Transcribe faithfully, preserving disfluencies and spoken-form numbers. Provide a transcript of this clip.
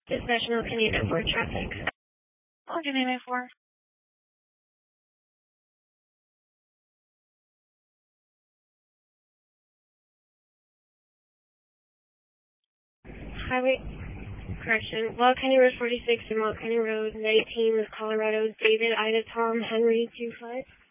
Dispatch Milton Airport traffic. Oregon nine nine four. Highway, correction, Wall County Road forty-six and Wall County Road nineteen with Colorado, David, Ida, Tom, Henry, two five.